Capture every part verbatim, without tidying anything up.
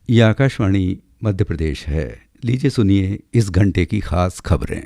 ये आकाशवाणी मध्य प्रदेश है। लीजिए सुनिए इस घंटे की खास खबरें।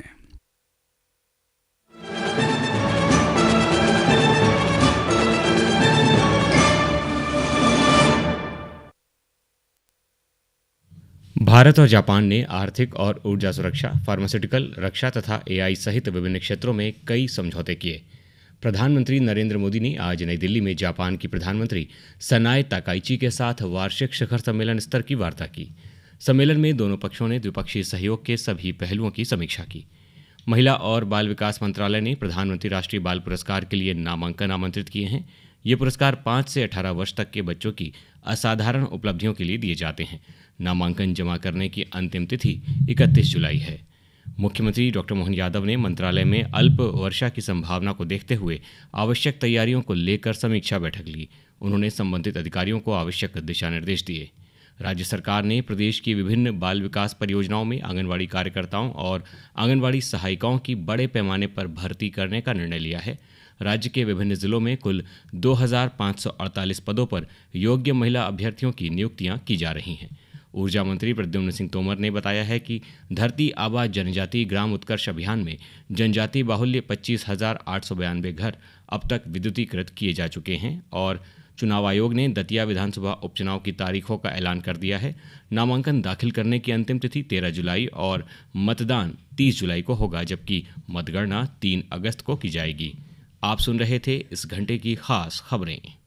भारत और जापान ने आर्थिक और ऊर्जा सुरक्षा, फार्मास्यूटिकल, रक्षा तथा एआई सहित विभिन्न क्षेत्रों में कई समझौते किए। प्रधानमंत्री नरेंद्र मोदी ने आज नई दिल्ली में जापान की प्रधानमंत्री सनाए ताकाइची के साथ वार्षिक शिखर सम्मेलन स्तर की वार्ता की। सम्मेलन में दोनों पक्षों ने द्विपक्षीय सहयोग के सभी पहलुओं की समीक्षा की। महिला और बाल विकास मंत्रालय ने प्रधानमंत्री राष्ट्रीय बाल पुरस्कार के लिए नामांकन आमंत्रित किए हैं। ये पुरस्कार पाँच से अठारह वर्ष तक के बच्चों की असाधारण उपलब्धियों के लिए दिए जाते हैं। नामांकन जमा करने की अंतिम तिथि इकतीस जुलाई है। मुख्यमंत्री डॉक्टर मोहन यादव ने मंत्रालय में अल्प वर्षा की संभावना को देखते हुए आवश्यक तैयारियों को लेकर समीक्षा बैठक ली। उन्होंने संबंधित अधिकारियों को आवश्यक दिशा निर्देश दिए। राज्य सरकार ने प्रदेश की विभिन्न बाल विकास परियोजनाओं में आंगनवाड़ी कार्यकर्ताओं और आंगनवाड़ी सहायिकाओं की बड़े पैमाने पर भर्ती करने का निर्णय लिया है। राज्य के विभिन्न जिलों में कुल दो हज़ार पाँच सौ अड़तालीस पदों पर योग्य महिला अभ्यर्थियों की नियुक्तियां की जा रही हैं। ऊर्जा मंत्री प्रद्युम्न सिंह तोमर ने बताया है कि धरती आबा जनजाति ग्राम उत्कर्ष अभियान में जनजाति बाहुल्य पच्चीस हजार आठ सौ बयानवे घर अब तक विद्युतीकृत किए जा चुके हैं और चुनाव आयोग ने दतिया विधानसभा उपचुनाव की तारीखों का ऐलान कर दिया है। नामांकन दाखिल करने की अंतिम तिथि तेरह जुलाई और मतदान तीस जुलाई को होगा, जबकि मतगणना तीन अगस्त को की जाएगी। आप सुन रहे थे इस घंटे की खास खबरें।